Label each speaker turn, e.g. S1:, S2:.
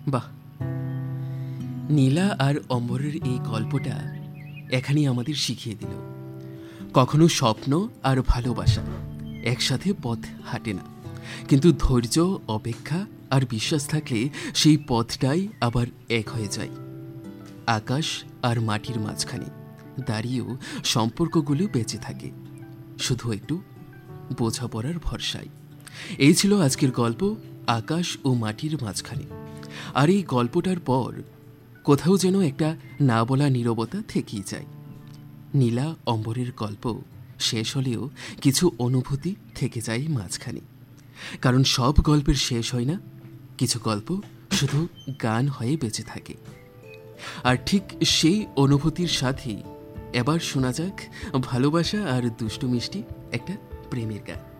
S1: বাহ, নীলা আর অম্বরের এই গল্পটা এখানেই আমাদের শিখিয়ে দিল, কখনো স্বপ্ন আর ভালোবাসা একসাথে পথ হাঁটে না, কিন্তু ধৈর্য, অপেক্ষা আর বিশ্বাস থাকলে সেই পথটাই আবার এক হয়ে যায়। আকাশ আর মাটির মাঝখানে দাঁড়িয়েও সম্পর্কগুলো বেঁচে থাকে, শুধু একটু বোঝাপড়ার ভরসায়। এই ছিল আজকের গল্প, আকাশ ও মাটির মাঝখানে। আর এই গল্পটার পর কোথাও যেন একটা না বলা নীরবতা থেকেই যায়। নীলা অম্বরের গল্প শেষ হলেও কিছু অনুভূতি থেকে যায় মাঝখানে, কারণ সব গল্পের শেষ হয় না, কিছু গল্প শুধু গান হয়ে বেঁচে থাকে। আর ঠিক সেই অনুভূতির সাথেই এবার শোনা যাক ভালোবাসা আর দুষ্টু মিষ্টি একটা প্রেমের গান।